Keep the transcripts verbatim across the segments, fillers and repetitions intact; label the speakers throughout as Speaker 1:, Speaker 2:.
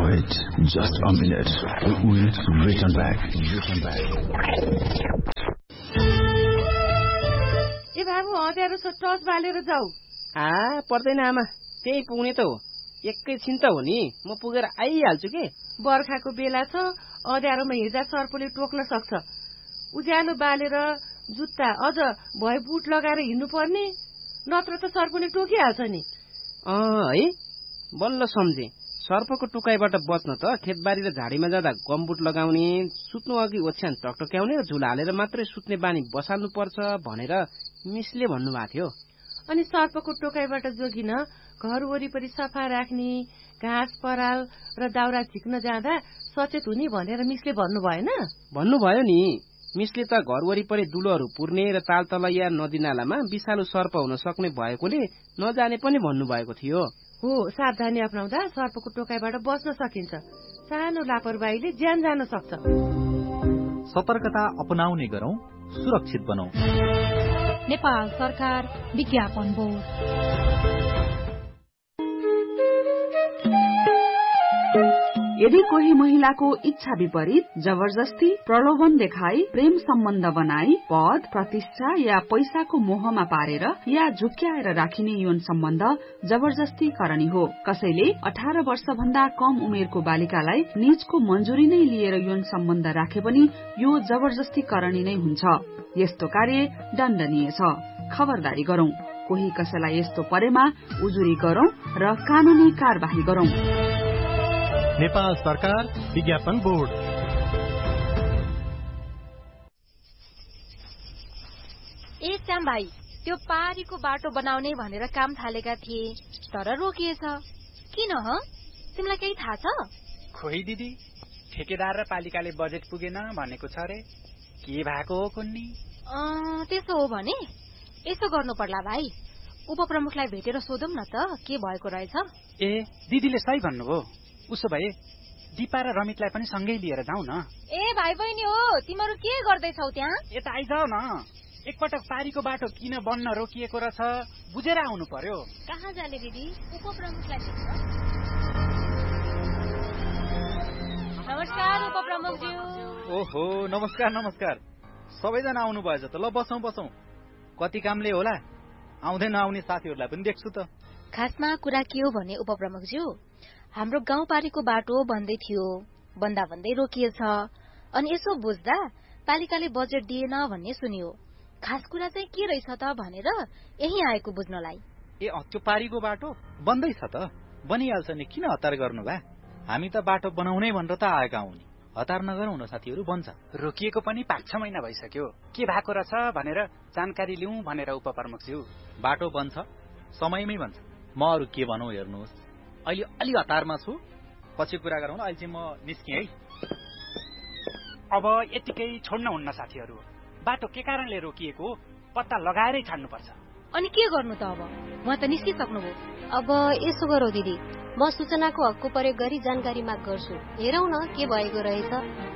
Speaker 1: Wait just a minute. We'll return back. Return back.
Speaker 2: ए बाबु अँध्यारो छ टर्च बालेर जाऊ।
Speaker 3: आ पर्दैन आमा, त्यही पुग्ने त हो। एकैछिन त हो नि, म पुगेर आइहाल्छु के।
Speaker 2: बर्खाको बेला छ, अँध्यारोमा हिँड्दा सर्पले टोक्न सक्छ। उज्यालो बालेर जुत्ता अझ भए बुट लगाएर हिँड्नु पर्ने, नत्र त सर्पले टोकिहाल्छ नि।
Speaker 3: अँ है, बल्ल सम्झे। सर्पको टोकाइबाट बच्न त खेतबारी र झाडीमा जाँदा गमबुट लगाउने, सुत्नु अघि ओछ्यान टकटक्याउने र झुला हालेर मात्रै सुत्ने बानी बसाल्नु पर्छ भनेर मिसले भन्नुभएको थियो।
Speaker 2: अनि सर्पको टोकाइबाट जोगिन घर वरिपरि सफा राख्ने, घाँस पराल र दाउरा झिक्न जाँदा सचेत हुने भनेर मिसले भन्नु भएन?
Speaker 3: भन्नुभयो नि। मिसले त घर वरिपरि दुलोहरू पुर्ने र तालतलैया नदी नालामा विषालु सर्प हुन सक्ने भएकोले नजाने पनि भन्नुभएको थियो।
Speaker 2: हो, सावधानी अपनाउँदा सर्पको टोकाइबाट बच्न सकिन्छ। सानो लापरवाहीले ज्यान जान सक्छ।
Speaker 4: सतर्कता अपनाउने गरौं, सुरक्षित बनौं।
Speaker 5: नेपाल सरकार विज्ञापन बोर्ड।
Speaker 6: यदि कोही महिलाको इच्छा विपरीत, जबरजस्ती, प्रलोभन देखाई, प्रेम सम्बन्ध बनाई, पद, प्रतिष्ठा या पैसाको मोहमा पारेर या झुक्क्याएर राखिने यौन सम्बन्ध जबरजस्ती करणी हो। कसैले अठार वर्ष भन्दा कम उमेरको बालिकालाई निजको मंजुरी नै लिएर यौन सम्बन्ध राखे पनि यो जबरजस्ती करणी नै हुन्छ। यस्तो कार्य दण्डनीय छ। खबरदारी गरौं। कोही कसैलाई यस्तो परेमा उजुरी गरौं र कानूनी कार्यवाही गरौं।
Speaker 4: नेपाल सरकार विज्ञापन बोर्ड।
Speaker 5: ए श्याम भाइ, त्यो पारीको बाटो बनाउने भनेर काम थालेका थिए, तर रोकिएछ। किन ह? तिमीलाई केही थाहा छ?
Speaker 7: खोइ दिदी, ठेकेदार र पालिकाले बजेट पुगेन भनेको छ रे। के भएको हो कुन्नी?
Speaker 5: अँ त्यसो हो भने यसो गर्नु पर्ला भाइ। उपप्रमुखलाई भेटेर सोधौं न त के भएको रहेछ।
Speaker 7: ए दिदीले सही भन्नुभयो। उसो भए दिपा र रमितलाई पनि सँगै लिएर जाउँ न।
Speaker 5: ए भाइ बहिनी हो, तिमीहरू के गर्दैछौ त्यहाँ?
Speaker 7: यता आइजाऊ न। एकपटक पारीको बाटो किन बन्न रोकिएको रहेछ बुझेर आउनु पर्यो।
Speaker 5: कहाँ जाने दिदी? उपप्रमुखलाई भेट्न। नमस्कार उपप्रमुखज्यू।
Speaker 4: ओहो, नमस्कार नमस्कार। सबैजना आउनु भएछ त। ल बसौं बसौं। कति कामले होला, आउँदै नआउने साथीहरूलाई पनि देख्छु त।
Speaker 5: खासमा कुरा के हो भने उपप्रमुखज्यू, हाम्रो गाउँपारीको बाटो बन्दै थियो, बन्दा भन्दै रोकिएछ। अनि यसो बुझ्दा पालिकाले बजेट दिएन भन्ने सुनियो। खास कुरा चाहिँ के रहेछ त भनेर यही आएको बुझ्नलाई।
Speaker 4: ए त्यो पारीको बाटो बन्दैछ त। बनिहाल्छ नि, किन हतार गर्नु भा? हामी त बाटो बनाउनै भनेर त आएका हौ नि। हतार नगरौँ न साथीहरू, बन्छ।
Speaker 7: रोकिएको पनि पाँच छ महिना भइसक्यो। के भएको रहेछ भनेर जानकारी लिउँ भनेर उपप्रमुखज्यू।
Speaker 4: बाटो बन्छ, समयमै बन्छ। म अरू के भनौँ हेर्नुहोस्, अहिले अलि हतारमा छु, पछि कुरा गरौँ न। अहिले चाहिँ म निस्केँ है।
Speaker 7: अब यतिकै छोड्न हुन्न साथीहरू। बाटो के कारणले रोकिएको पत्ता लगाएरै छाड्नुपर्छ।
Speaker 5: अनि के गर्नु त अब? म त निस्किसक्नुभयो।
Speaker 8: अब यसो गरौ दिदी, म सूचनाको हकको प्रयोग गरी जानकारी माग गर्छु। हेरौं न के भएको रहेछ।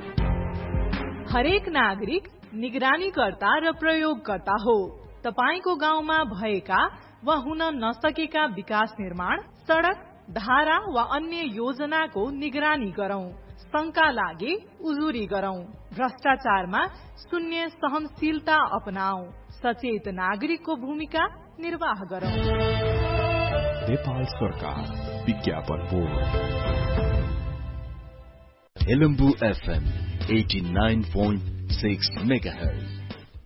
Speaker 9: हरेक नागरिक निगरानीकर्ता र प्रयोगकर्ता हो। तपाईको गाउँमा भएका वा हुन नसकेका विकास निर्माण, सड़क, धारा वा अन्य योजनाको निगरानी गरौं। शंका लागे उजुरी गरौं। भ्रष्टाचारमा शून्य सहनशीलता अपनाऊ। सचेत नागरिकको भूमिका निर्वाह गरौं।
Speaker 1: नेपाल सरकार विज्ञापन board. Helambu FM eighty-nine point six megahertz.